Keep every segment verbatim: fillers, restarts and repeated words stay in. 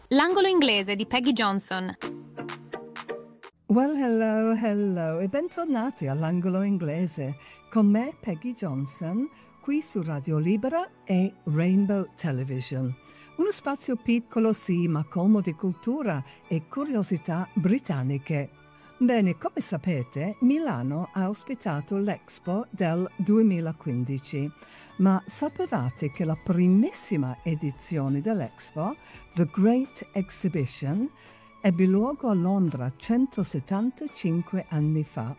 L'angolo inglese di Peggy Johnson. Well, hello, hello e bentornati all'angolo inglese con me Peggy Johnson qui su Radio Libera e Rainbow Television. Uno spazio piccolo sì, ma colmo di cultura e curiosità britanniche. Bene, come sapete, Milano ha ospitato l'Expo del duemilaquindici, ma sapevate che la primissima edizione dell'Expo, The Great Exhibition, ebbe luogo a Londra centosettantacinque anni fa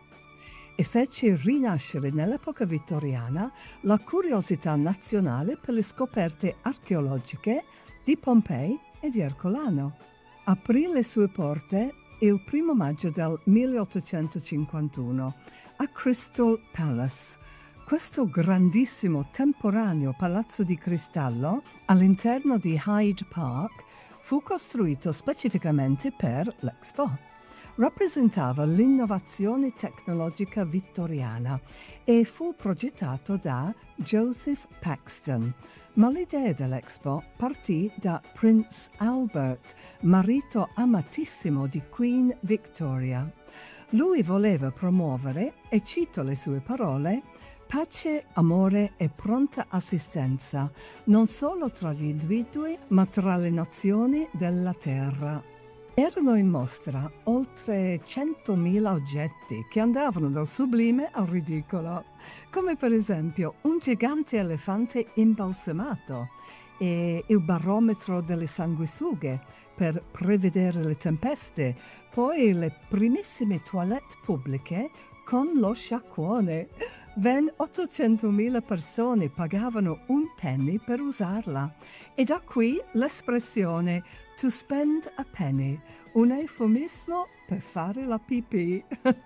e fece rinascere nell'epoca vittoriana la curiosità nazionale per le scoperte archeologiche di Pompei e di Ercolano. Aprì le sue porte il primo maggio del milleottocentocinquantuno a Crystal Palace, questo grandissimo temporaneo palazzo di cristallo all'interno di Hyde Park fu costruito specificamente per l'Expo. Rappresentava l'innovazione tecnologica vittoriana e fu progettato da Joseph Paxton, ma l'idea dell'Expo partì da Prince Albert, marito amatissimo di Queen Victoria. Lui voleva promuovere, e cito le sue parole, pace, amore e pronta assistenza, non solo tra gli individui, ma tra le nazioni della Terra. Erano in mostra oltre centomila oggetti che andavano dal sublime al ridicolo, come per esempio un gigante elefante imbalsamato e il barometro delle sanguisughe per prevedere le tempeste, poi le primissime toilette pubbliche con lo sciacquone. Ben ottocentomila persone pagavano un penny per usarla. E da qui l'espressione to spend a penny, un eufemismo per fare la pipì.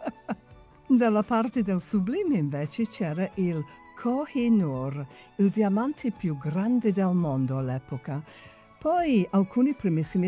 Dalla parte del sublime invece c'era il Koh-i-Noor, il diamante più grande del mondo all'epoca. Poi alcuni primissimi